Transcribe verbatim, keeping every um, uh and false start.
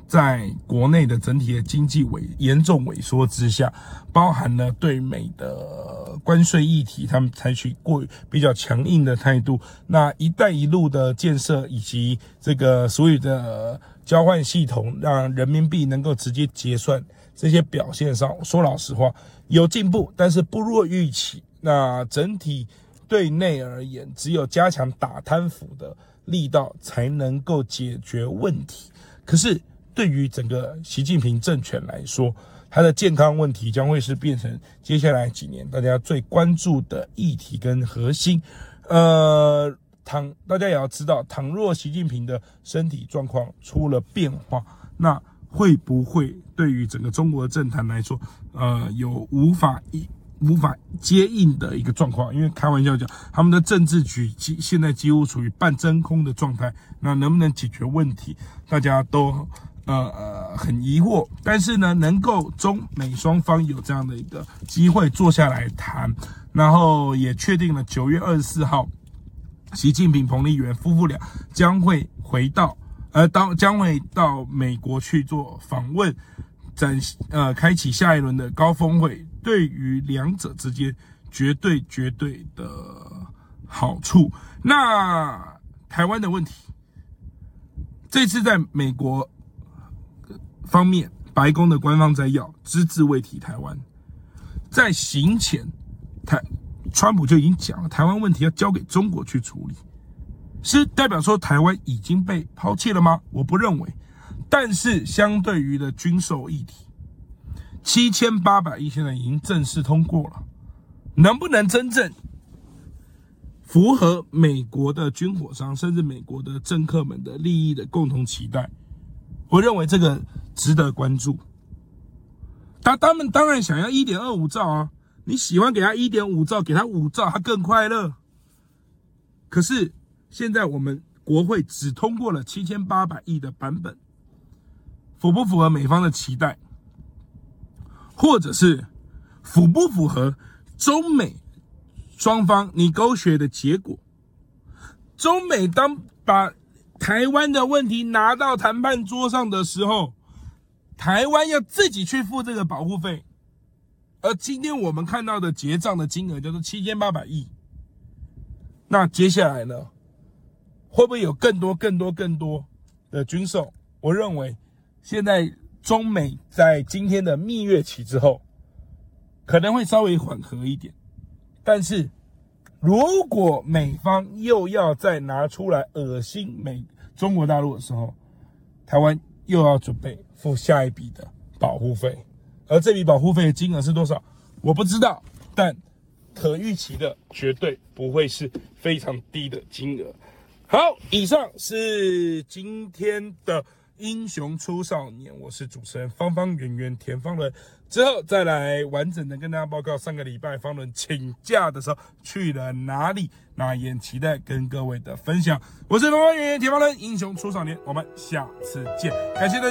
在国内的整体的经济萎严重萎缩之下，包含了对美的关税议题，他们采取过比较强硬的态度。那一带一路的建设以及这个所有的交换系统，让人民币能够直接结算，这些表现上，说老实话有进步，但是不若预期。那整体对内而言，只有加强打贪腐的力道才能够解决问题。可是对于整个习近平政权来说，他的健康问题将会是变成接下来几年大家最关注的议题跟核心。呃，倘大家也要知道，倘若习近平的身体状况出了变化，那会不会对于整个中国的政坛来说，呃，有无法一无法接应的一个状况？因为开玩笑讲，他们的政治局现在几乎处于半真空的状态，那能不能解决问题，大家都呃呃很疑惑。但是呢，能够中美双方有这样的一个机会坐下来谈，然后也确定了九月二十四号，习近平、彭丽媛夫妇俩将会回到呃到将会到美国去做访问，展呃开启下一轮的高峰会。对于两者之间绝对绝对的好处。那台湾的问题，这次在美国方面，白宫的官方摘要只字未提台湾。在行前，台川普就已经讲了，台湾问题要交给中国去处理，是代表说台湾已经被抛弃了吗？我不认为。但是相对于的军售议题，七千八百亿现在已经正式通过了，能不能真正符合美国的军火商甚至美国的政客们的利益的共同期待？我认为这个值得关注。他他们当然想要 一点二五兆啊，你喜欢给他 一点五兆，给他五兆，他更快乐。可是现在我们国会只通过了七千八百亿的版本，符不符合美方的期待？或者是符不符合中美双方negotiate的结果？中美当把台湾的问题拿到谈判桌上的时候，台湾要自己去付这个保护费，而今天我们看到的结账的金额叫做七千八百亿。那接下来呢，会不会有更多更多更多的军售？我认为现在中美在今天的蜜月期之后，可能会稍微缓和一点。但是如果美方又要再拿出来恶心美中国大陆的时候，台湾又要准备付下一笔的保护费。而这笔保护费的金额是多少，我不知道，但可预期的绝对不会是非常低的金额。好，以上是今天的英雄出少年，我是主持人方方圆圆田方伦。之后再来完整的跟大家报告上个礼拜方伦请假的时候去了哪里，那也期待跟各位的分享。我是方方圆圆田方伦，英雄出少年，我们下次见，感谢大家。